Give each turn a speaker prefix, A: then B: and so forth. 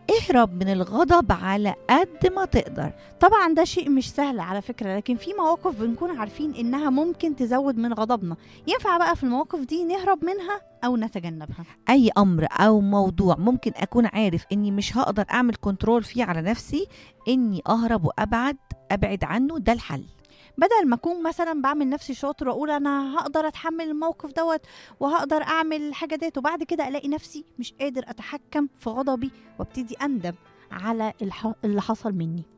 A: اهرب من الغضب على قد ما تقدر.
B: طبعا ده شيء مش سهل على فكرة، لكن في مواقف بنكون عارفين إنها ممكن تزود من غضبنا. ينفع بقى في المواقف دي نهرب منها أو نتجنبها.
A: اي امر او موضوع ممكن اكون عارف اني مش هقدر اعمل كنترول فيه على نفسي، اني اهرب ابعد عنه، ده الحل.
B: بدل ما أكون مثلا بعمل نفسي شاطر وأقول أنا هقدر أتحمل الموقف دوت وهقدر أعمل الحاجة ديت، وبعد كده ألاقي نفسي مش قادر أتحكم في غضبي وابتدي أندم على اللي حصل مني.